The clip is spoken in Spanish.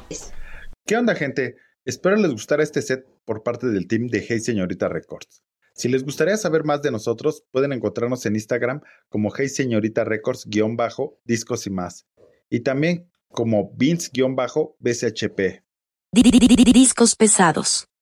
¿Qué onda, gente? Espero les gustara este set por parte del team de Hey Señorita Records. Si les gustaría saber más de nosotros, pueden encontrarnos en Instagram como Hey Señorita Records-discos y más. Y también como Vince-BCHP. Discos pesados.